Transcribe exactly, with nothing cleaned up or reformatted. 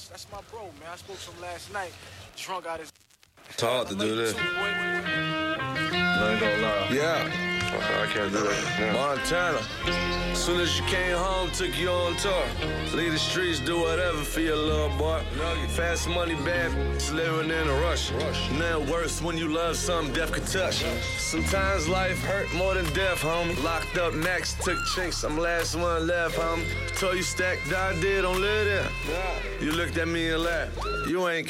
that's that's my bro, man. I spoke to him last night, drunk out his. It's hard to do this. Too, boy. I ain't gonna lie. Yeah. I can't do that. Yeah. Montana. Soon as you came home, took you on tour. Leave the streets, do whatever for your little boy. Fast money, bad bitch, living in a rush. Nothing worse when you love something death could touch. Sometimes life hurt more than death, homie. Locked up next, took chinks, I'm last one left, homie. Told you stack, die dead, don't live there. You looked at me and laughed. You ain't